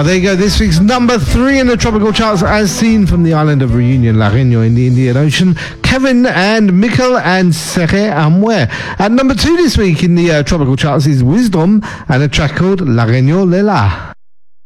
There you go. This week's number 3 in the tropical charts, as seen from the island of Reunion, La Réunion in the Indian Ocean. Kevin and Mikel and Seré Amwe. At number 2 this week in the tropical charts is Wisdom and a track called La Réunion Lela.